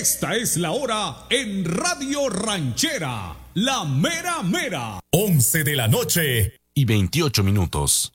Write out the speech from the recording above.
Esta es la hora en Radio Ranchera, la mera mera. 11 de la noche y 28 minutos.